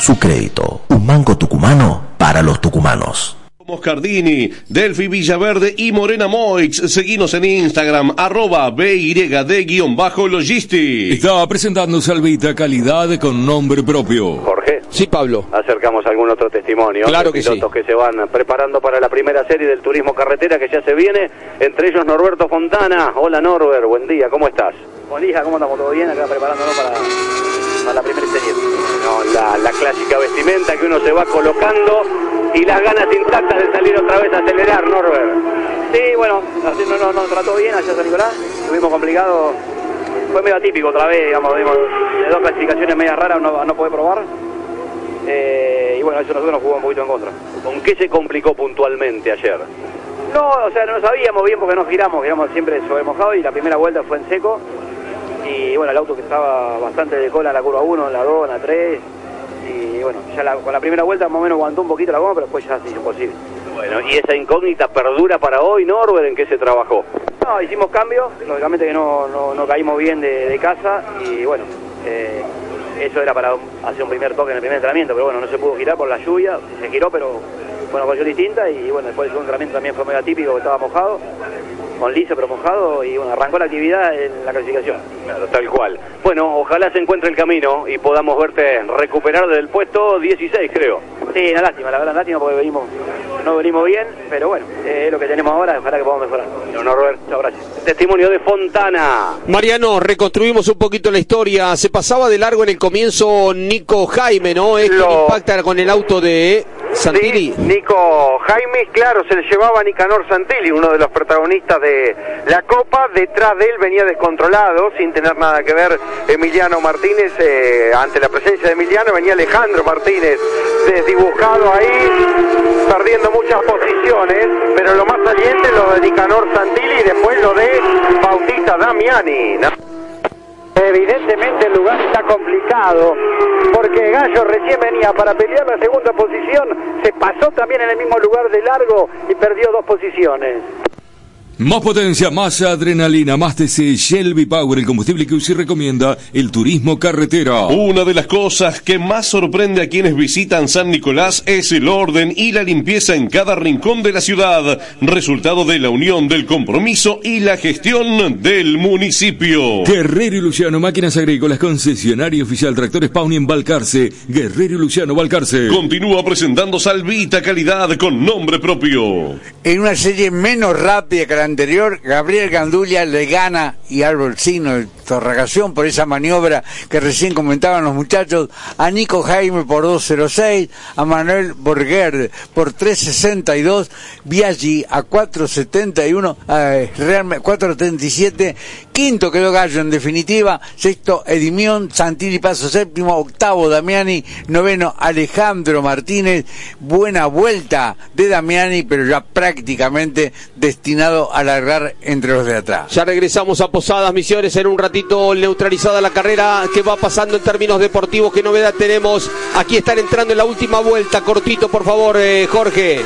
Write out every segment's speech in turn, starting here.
su crédito. Un banco tucumano para los tucumanos. Moscardini, Delphi Villaverde y Morena Moix. Seguinos en Instagram, @BYD_Logistic. Está presentando Salvita calidad con nombre propio. Jorge. Sí, Pablo. Acercamos algún otro testimonio. Claro que sí. Pilotos que se van preparando para la primera serie del turismo carretera que ya se viene. Entre ellos Norberto Fontana. Hola Norbert, buen día, ¿cómo estás? Buen día, ¿cómo estamos? ¿Todo bien? Acá preparándonos para la primera serie. No, la clásica vestimenta que uno se va colocando y las ganas intactas de salir otra vez a acelerar, Norbert. Sí, bueno, nos trató bien allá San Nicolás. Estuvimos complicados. Fue medio atípico otra vez, digamos, de dos clasificaciones medias raras no poder probar. Y bueno, eso nosotros nos jugó un poquito en contra. ¿Con qué se complicó puntualmente ayer? No, o sea, no sabíamos bien porque no giramos siempre sobre mojado y la primera vuelta fue en seco. Y bueno, el auto que estaba bastante de cola en la curva 1, en la 2, en la 3. Y bueno, ya con la primera vuelta más o menos aguantó un poquito la goma, pero después ya sí, imposible. Bueno, ¿y esa incógnita perdura para hoy, Norbert? ¿En qué se trabajó? No, hicimos cambios, lógicamente que no caímos bien de casa y bueno, eso era para hacer un primer toque en el primer entrenamiento, pero bueno, no se pudo girar por la lluvia, se giró, pero bueno, condición distinta y bueno, después el segundo entrenamiento también fue medio atípico, que estaba mojado, con liso pero mojado y bueno, arrancó la actividad en la clasificación. Claro, tal cual. Bueno, ojalá se encuentre el camino y podamos verte recuperar del puesto 16, creo. Sí, una lástima, la verdad, lástima porque no venimos bien, pero bueno, es lo que tenemos ahora, ojalá que podamos mejorar. No, Norbert, muchas gracias. Testimonio de Fontana. Mariano, reconstruimos un poquito la historia. Se pasaba de largo en el comienzo Nico Jaime, ¿no? Es quien impacta con el auto de Santilli. Sí, Nico Jaime, claro, se le llevaba a Nicanor Santilli, uno de los protagonistas de la Copa. Detrás de él venía descontrolado, sin tener nada que ver Emiliano Martínez. Ante la presencia de Emiliano venía Alejandro Martínez, desdibujado ahí, perdiendo muchas posiciones, pero lo más saliente lo de Nicanor Santilli y después lo de Bautista Damiani, ¿no? Evidentemente el lugar está complicado porque Gallo recién venía para pelear la segunda posición, se pasó también en el mismo lugar de largo y perdió 2 posiciones. Más potencia, más adrenalina, más TC, Shelby Power, el combustible que usted recomienda, el turismo carretera. Una de las cosas que más sorprende a quienes visitan San Nicolás es el orden y la limpieza en cada rincón de la ciudad, resultado de la unión del compromiso y la gestión del municipio. Guerrero y Luciano, máquinas agrícolas, concesionario oficial, tractores Pauni en Balcarce. Guerrero y Luciano, Balcarce. Continúa presentando Salvita calidad con nombre propio. En una serie menos rápida que la anterior, Gabriel Gandulia le gana y Albercino de Torragación por esa maniobra que recién comentaban los muchachos, a Nico Jaime por 2.06, a Manuel Borguer por 3.62, Biaggi a 4.71, 4.37, quinto quedó Gallo en definitiva, sexto Edimión, Santilli paso séptimo, octavo Damiani, noveno Alejandro Martínez. Buena vuelta de Damiani, pero ya prácticamente destinado a largar entre los de atrás. Ya regresamos a Posadas Misiones en un ratito, neutralizada la carrera. ¿Qué va pasando en términos deportivos? ¿Qué novedad tenemos? Aquí están entrando en la última vuelta. Cortito, por favor, Jorge.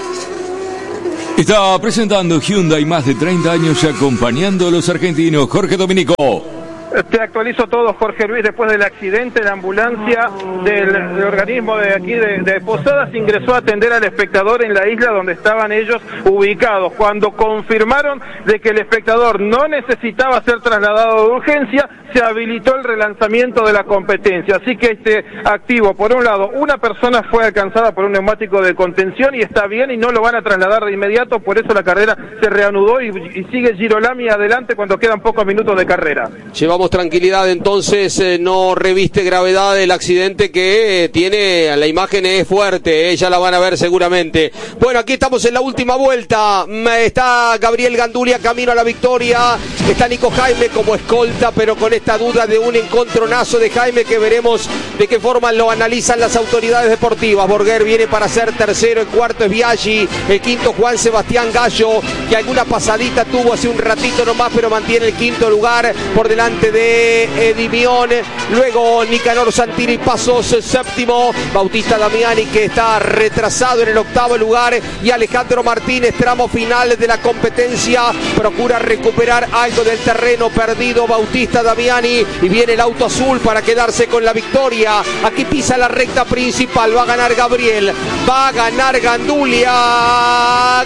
Está presentando Hyundai, más de 30 años acompañando a los argentinos. Jorge Dominico. Te actualizo todo, Jorge Luis. Después del accidente, la ambulancia del organismo de aquí de Posadas ingresó a atender al espectador en la isla donde estaban ellos ubicados. Cuando confirmaron de que el espectador no necesitaba ser trasladado de urgencia, se habilitó el relanzamiento de la competencia. Así que activo, por un lado, una persona fue alcanzada por un neumático de contención y está bien y no lo van a trasladar de inmediato, por eso la carrera se reanudó y sigue Girolami adelante cuando quedan pocos minutos de carrera. Llevamos tranquilidad entonces, no reviste gravedad el accidente que tiene, la imagen es fuerte, ya la van a ver seguramente. Bueno, aquí estamos en la última vuelta, está Gabriel Gandulia camino a la victoria, está Nico Jaime como escolta, pero con esta duda de un encontronazo de Jaime que veremos de qué forma lo analizan las autoridades deportivas. Borguer viene para ser tercero, el cuarto es Biaggi, el quinto Juan Sebastián Gallo, que alguna pasadita tuvo hace un ratito nomás, pero mantiene el quinto lugar por delante de Edimión. Luego Nicanor Santilli pasos séptimo, Bautista Damiani que está retrasado en el octavo lugar y Alejandro Martínez, tramo final de la competencia, procura recuperar algo del terreno perdido Bautista Damiani Damiani y viene el auto azul para quedarse con la victoria. Aquí pisa la recta principal, va a ganar Gabriel, va a ganar Gandulia,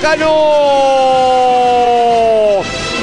ganó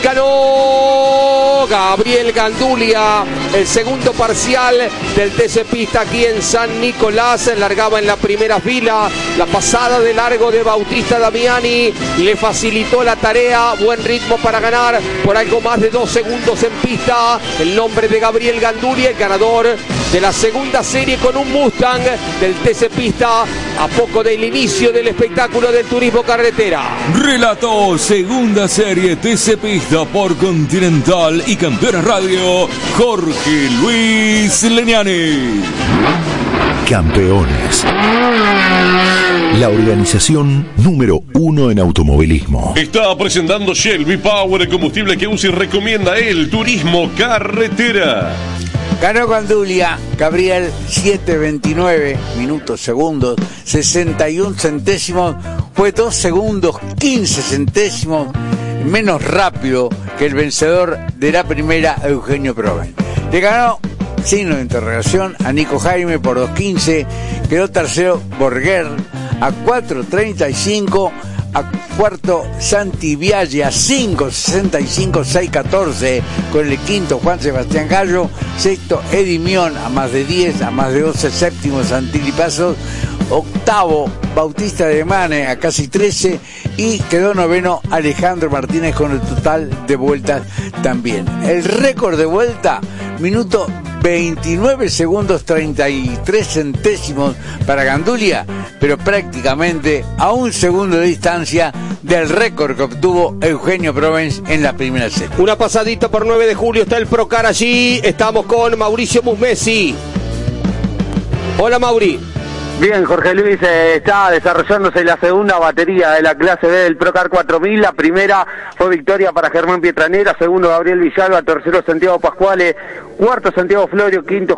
Gabriel Gandulia, el segundo parcial del TC Pista aquí en San Nicolás. Largaba en la primera fila, la pasada de largo de Bautista Damiani le facilitó la tarea, buen ritmo para ganar por algo más de 2 segundos en pista. El nombre de Gabriel Gandulia, el ganador de la segunda serie con un Mustang del TC Pista a poco del inicio del espectáculo del turismo carretera. Relató segunda serie TC Pista por Continental y Campeones Radio, Jorge Luis Leniani. Campeones. La organización número 1 en automovilismo. Está presentando Shelby Power, el combustible que UCI recomienda el turismo carretera. Ganó Gandulia, Gabriel, 7:29 minutos, segundos, 61 centésimos. Fue 2 segundos, 15 centésimos menos rápido que el vencedor de la primera, Eugenio Proven. Le ganó, signo de interrogación, a Nico Jaime por 2:15. Quedó tercero Borguer a 4:35. A cuarto Santi Viaggi a 5:65, 6:14 con el quinto Juan Sebastián Gallo. Sexto Eddie Mion a más de 10, a más de 12. Séptimo Santilli Pasos. Octavo Bautista de Mane a casi 13 y quedó noveno Alejandro Martínez con el total de vueltas también. El récord de vuelta, minuto 29 segundos 33 centésimos para Gandulia, pero prácticamente a 1 segundo de distancia del récord que obtuvo Eugenio Provence en la primera serie. Una pasadita por 9 de julio, está el Procar allí, estamos con Mauricio Musmesi. Hola Mauri. Bien, Jorge Luis, está desarrollándose la segunda batería de la clase B del Procar 4000. La primera fue victoria para Germán Pietranera, segundo Gabriel Villalba, tercero Santiago Pascuale, cuarto Santiago Florio, quinto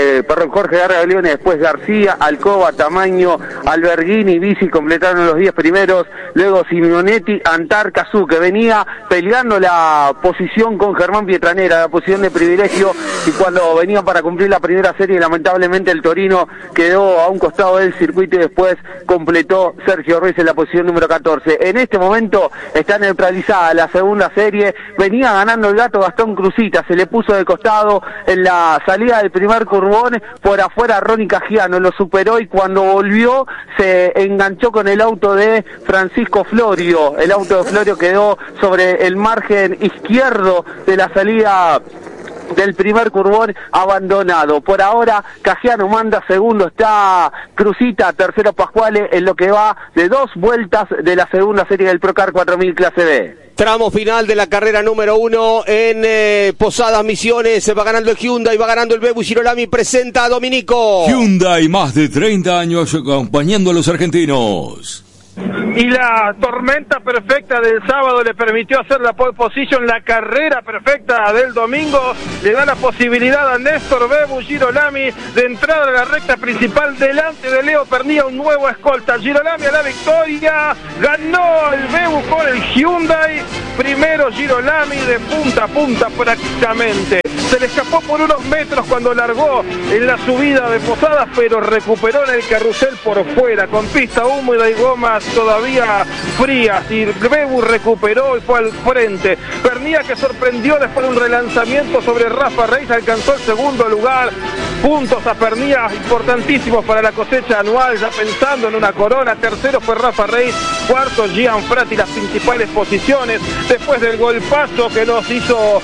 Jorge Gargaglione, después García, Alcoba, Tamaño, Alberghini, Bici completaron los 10 primeros, luego Simonetti, Antar, Cazú, que venía peleando la posición con Germán Pietranera, la posición de privilegio, y cuando venían para cumplir la primera serie, lamentablemente el Torino quedó a un costado del circuito y después completó Sergio Ruiz en la posición número 14. En este momento está neutralizada la segunda serie, venía ganando el gato Gastón Cruzita, se le puso de costado en la salida del primer curvón, por afuera Ronnie Cagiano lo superó y cuando volvió se enganchó con el auto de Francisco Florio. El auto de Florio quedó sobre el margen izquierdo de la salida del primer curvón abandonado. Por ahora Cagiano manda segundo, está Cruzita, tercero Pascuale, en lo que va de 2 vueltas de la segunda serie del Procar 4000 clase B. Tramo final de la carrera número 1 en Posadas Misiones. Va ganando el Hyundai, va ganando el Bebu Girolami. Presenta a Dominico. Hyundai, más de 30 años acompañando a los argentinos. Y la tormenta perfecta del sábado le permitió hacer la pole position. La carrera perfecta del domingo le da la posibilidad a Néstor Bebu Girolami de entrar a la recta principal delante de Leo Pernía, un nuevo escolta. Girolami a la victoria, ganó el Bebu con el Hyundai. Primero Girolami de punta a punta prácticamente. Se le escapó por unos metros cuando largó en la subida de Posadas, pero recuperó en el carrusel por fuera, con pista húmeda y gomas todavía frías, y Bebu recuperó y fue al frente. Pernía, que sorprendió después de un relanzamiento sobre Rafa Reis, alcanzó el segundo lugar. Puntos a Pernía importantísimos para la cosecha anual, ya pensando en una corona. Tercero fue Rafa Reis, cuarto Gian Frati, las principales posiciones después del golpazo que nos hizo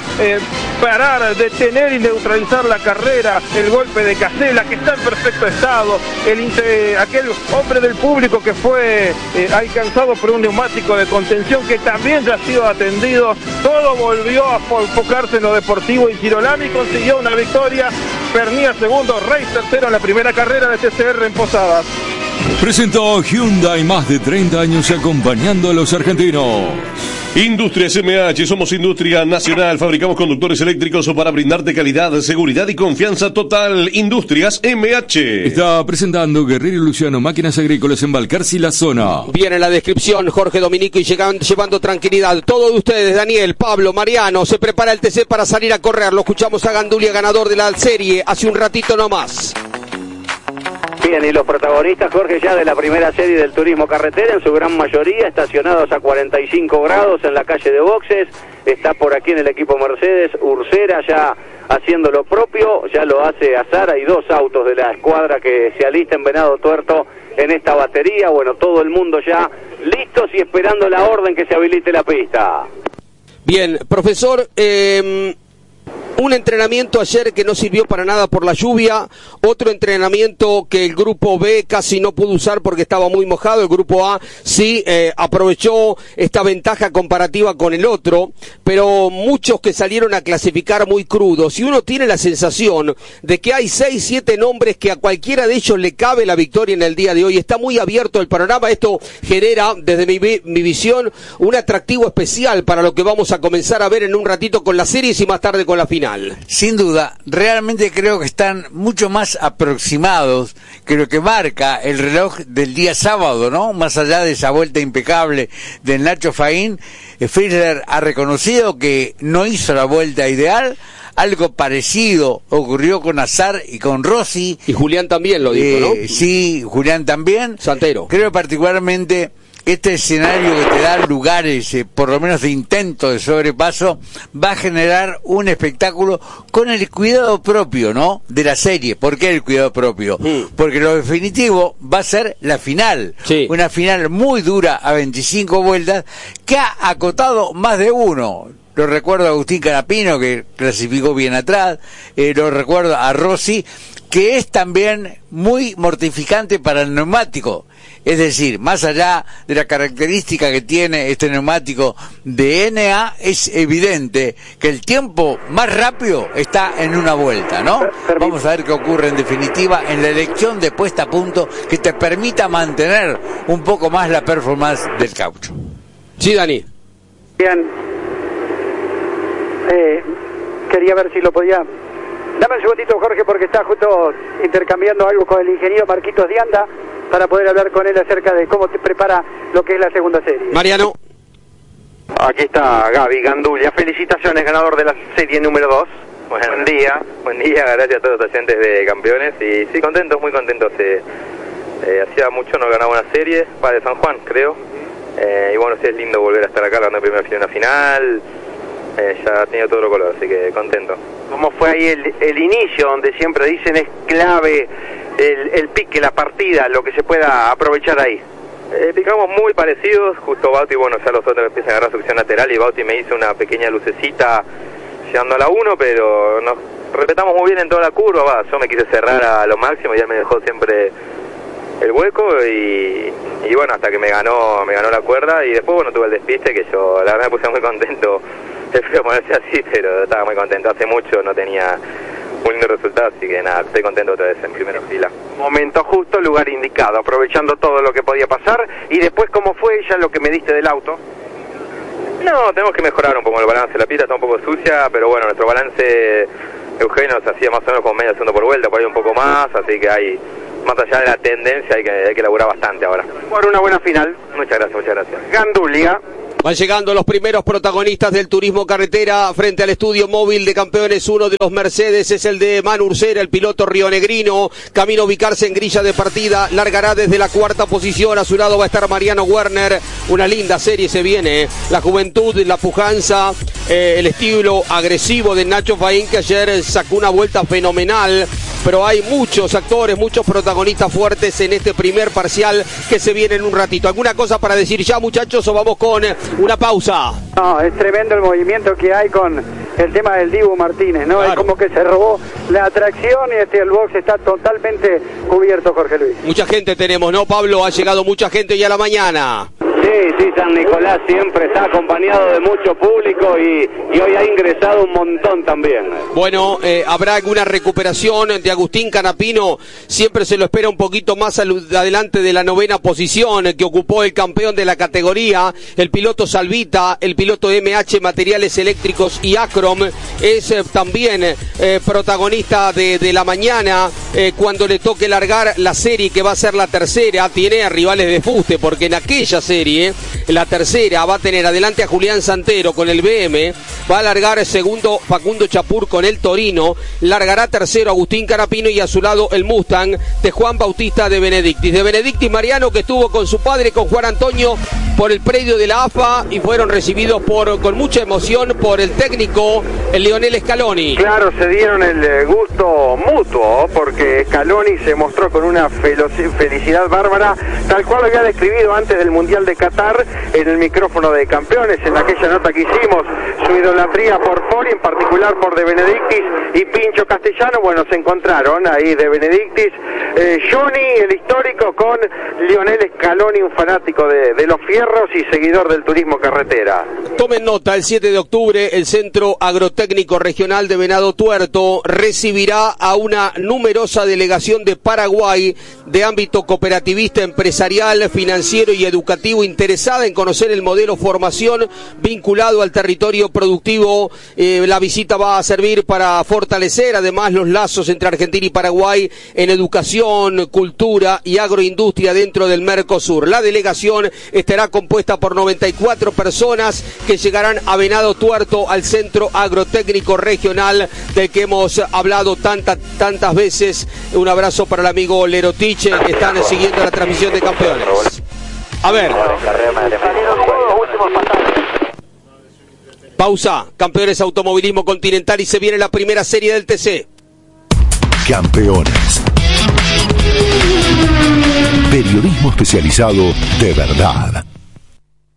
parar, detener y neutralizar la carrera. El golpe de Casella, que está en perfecto estado, aquel hombre del público que fue alcanzado por un neumático de contención, que también ya ha sido atendido. Todo volvió a enfocarse en lo deportivo y Girolami consiguió una victoria. Pernía segundo, Reis tercero en la primera carrera de TCR en Posadas. Presentó Hyundai, más de 30 años acompañando a los argentinos. Industrias MH, somos industria nacional, fabricamos conductores eléctricos para brindarte calidad, seguridad y confianza total. Industrias MH. Está presentando Guerrero y Luciano, máquinas agrícolas en Balcarce y la zona. Viene la descripción, Jorge Dominico, y llevando tranquilidad. Todos de ustedes, Daniel, Pablo, Mariano, se prepara el TC para salir a correr. Lo escuchamos a Gandulia, ganador de la serie, hace un ratito nomás. Bien, y los protagonistas, Jorge, ya de la primera serie del turismo carretera, en su gran mayoría estacionados a 45 grados en la calle de boxes. Está por aquí en el equipo Mercedes Ursera ya haciendo lo propio, ya lo hace Azara y 2 autos de la escuadra que se alista en Venado Tuerto en esta batería. Bueno, todo el mundo ya listos y esperando la orden que se habilite la pista. Bien, profesor, un entrenamiento ayer que no sirvió para nada por la lluvia, otro entrenamiento que el grupo B casi no pudo usar porque estaba muy mojado, el grupo A sí aprovechó esta ventaja comparativa con el otro, pero muchos que salieron a clasificar muy crudos, y uno tiene la sensación de que hay 6, 7 nombres que a cualquiera de ellos le cabe la victoria en el día de hoy. Está muy abierto el panorama, esto genera desde mi visión un atractivo especial para lo que vamos a comenzar a ver en un ratito con las series y más tarde con la final. Sin duda, realmente creo que están mucho más aproximados que lo que marca el reloj del día sábado, ¿no? Más allá de esa vuelta impecable del Nacho Faín, Fiedler ha reconocido que no hizo la vuelta ideal. Algo parecido ocurrió con Azar y con Rossi. Y Julián también lo dijo, ¿no? Sí, Julián también. Santero. Creo particularmente este escenario que te da lugares, por lo menos de intento de sobrepaso, va a generar un espectáculo con el cuidado propio, ¿no?, de la serie. ¿Por qué el cuidado propio? Porque lo definitivo va a ser la final. Sí. Una final muy dura a 25 vueltas que ha acotado más de uno. Lo recuerdo a Agustín Canapino, que clasificó bien atrás. Lo recuerdo a Rossi, que es también muy mortificante para el neumático. Es decir, más allá de la característica que tiene este neumático de NA, es evidente que el tiempo más rápido está en una vuelta, ¿no? Vamos a ver qué ocurre en definitiva en la elección de puesta a punto que te permita mantener un poco más la performance del caucho. Sí, Dani. Bien. Quería ver si lo podía... Dame un segundito, Jorge, porque está justo intercambiando algo con el ingeniero Marquitos Dianda para poder hablar con él acerca de cómo te prepara lo que es la segunda serie. Mariano. Aquí está Gaby Gandulia. Felicitaciones, ganador de la serie número 2. Bueno, buen día, gracias a todos los oyentes de Campeones. Y sí, contentos, muy contentos. Hacía mucho no ganaba una serie, de San Juan, creo. Y bueno, sí, es lindo volver a estar acá, ganando primera final. Ya ha tenido todo lo color, así que contento. ¿Cómo fue ahí el inicio, donde siempre dicen es clave el pique, la partida, lo que se pueda aprovechar ahí? Picamos muy parecidos, justo Bauti, bueno, ya los otros empiezan a agarrar succión lateral y Bauti me hizo una pequeña lucecita llegando a la 1, pero nos respetamos muy bien en toda la curva. Yo me quise cerrar a lo máximo y él me dejó siempre el hueco y bueno, hasta que me ganó la cuerda, y después bueno, tuve el despiste que yo la verdad me puse muy contento. Es feo ponerse así, pero estaba muy contento. Hace mucho no tenía un lindo resultado, así que nada, estoy contento otra vez en primera fila. Momento justo, lugar indicado, aprovechando todo lo que podía pasar. Y después, ¿cómo fue ya lo que me diste del auto? No, tenemos que mejorar un poco el balance. La pista está un poco sucia, pero bueno, nuestro balance, Eugenio nos hacía más o menos como medio segundo por vuelta, por ahí un poco más, así que hay, más allá de la tendencia, hay que laburar bastante ahora. Por una buena final. Muchas gracias. Gandulia. Van llegando los primeros protagonistas del turismo carretera frente al estudio móvil de Campeones. Uno de los Mercedes es el de Manu Ursera, el piloto rionegrino. Camino a ubicarse en grilla de partida. Largará desde la 4ª posición. A su lado va a estar Mariano Werner. Una linda serie se viene. La juventud, la pujanza, el estilo agresivo de Nacho Faín, que ayer sacó una vuelta fenomenal. Pero hay muchos actores, muchos protagonistas fuertes en este primer parcial que se viene en un ratito. ¿Alguna cosa para decir ya, muchachos, o vamos con una pausa? No, es tremendo el movimiento que hay con el tema del Dibu Martínez, ¿no? Claro. Es como que se robó la atracción y el box está totalmente cubierto, Jorge Luis. Mucha gente tenemos, ¿no, Pablo? Ha llegado mucha gente ya a la mañana. Sí, San Nicolás siempre está acompañado de mucho público y hoy ha ingresado un montón también. Bueno, habrá alguna recuperación de Agustín Canapino, siempre se lo espera un poquito más adelante de la 9ª posición que ocupó el campeón de la categoría, el piloto Salvita, el piloto MH Materiales Eléctricos y Acrom, es también protagonista de la mañana cuando le toque largar la serie que va a ser la tercera. Tiene a rivales de fuste porque en aquella serie, la tercera, va a tener adelante a Julián Santero con el BM, va a largar segundo Facundo Chapur con el Torino, largará tercero Agustín Canapino y a su lado el Mustang de Juan Bautista de Benedictis Mariano, que estuvo con su padre, con Juan Antonio, por el predio de la AFA y fueron recibidos con mucha emoción por el técnico, el Lionel Scaloni. Claro, se dieron el gusto mutuo porque Scaloni se mostró con una felicidad bárbara, tal cual lo había describido antes del Mundial de Qatar en el micrófono de campeones, en aquella nota que hicimos, su idolatría por Fori, en particular por De Benedictis y Pincho Castellano. Bueno, se encontraron ahí De Benedictis, Johnny, el histórico, con Lionel Scaloni, un fanático de los fierros y seguidor del turismo carretera. Tomen nota, el 7 de octubre el Centro Agrotécnico Regional de Venado Tuerto recibirá a una numerosa delegación de Paraguay de ámbito cooperativista, empresarial, financiero y educativo interesada en conocer el modelo formación vinculado al territorio productivo. La visita va a servir para fortalecer además los lazos entre Argentina y Paraguay en educación, cultura y agroindustria dentro del Mercosur. La delegación estará compuesta por 94 personas que llegarán a Venado Tuerto, al Centro Agrotécnico Regional del que hemos hablado tantas veces. Un abrazo para el amigo Lerotich, que están siguiendo la transmisión de campeones. A ver. Pausa. Campeones Automovilismo Continental y se viene la primera serie del TC. Campeones. Periodismo especializado de verdad.